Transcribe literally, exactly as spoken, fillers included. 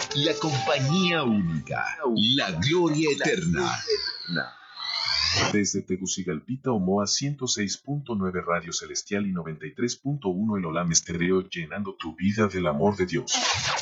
la compañía única, la gloria eterna. Desde Tegucigalpita, Omoa, ciento seis punto nueve Radio Celestial y noventa y tres punto uno El Olam Estéreo, llenando tu vida del amor de Dios.